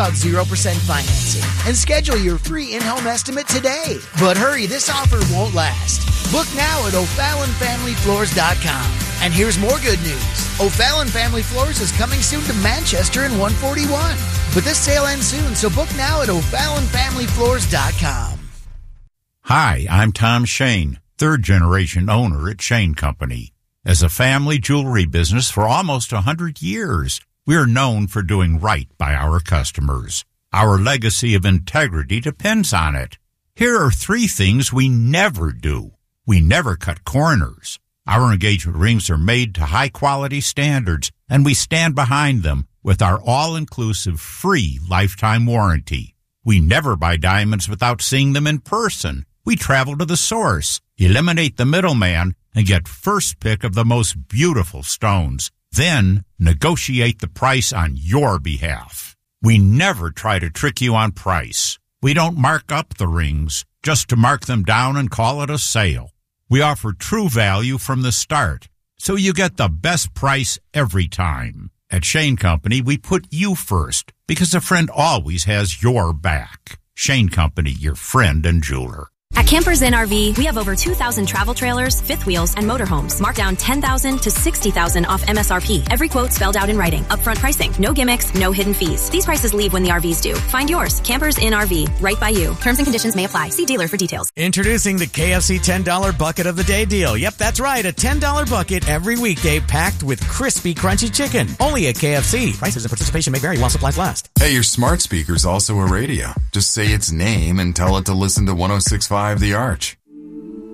about 0% financing and schedule your free in-home estimate today. But hurry, this offer won't last. Book now at O'FallonFamilyFloors.com. And here's more good news. O'Fallon Family Floors is coming soon to Manchester and 141. But this sale ends soon, so book now at O'FallonFamilyFloors.com. Hi, I'm Tom Shane, third-generation owner at Shane Company. As a family jewelry business for almost 100 years, we are known for doing right by our customers. Our legacy of integrity depends on it. Here are 3 things we never do. We never cut corners. Our engagement rings are made to high-quality standards, and we stand behind them with our all-inclusive free lifetime warranty. We never buy diamonds without seeing them in person. We travel to the source, eliminate the middleman, and get first pick of the most beautiful stones. Then negotiate the price on your behalf. We never try to trick you on price. We don't mark up the rings just to mark them down and call it a sale. We offer true value from the start, so you get the best price every time. At Shane Company, we put you first because a friend always has your back. Shane Company, your friend and jeweler. At Campers Inn RV, we have over 2,000 travel trailers, fifth wheels, and motorhomes. Marked down $10,000 to $60,000 off MSRP. Every quote spelled out in writing. Upfront pricing. No gimmicks, no hidden fees. These prices leave when the RVs do. Find yours. Campers Inn RV. Right by you. Terms and conditions may apply. See dealer for details. Introducing the KFC $10 Bucket of the Day deal. Yep, that's right. A $10 bucket every weekday packed with crispy, crunchy chicken. Only at KFC. Prices and participation may vary while supplies last. Hey, your smart speaker's also a radio. Just say its name and tell it to listen to 106.5 The Arch.